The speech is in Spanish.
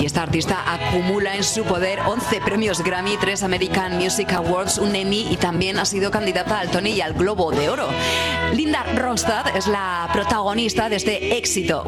Y esta artista acumula en su poder 11 premios Grammy, 3 American Music Awards, un Emmy y también ha sido candidata al Tony y al Globo de Oro. Linda Ronstadt es la protagonista de este éxito.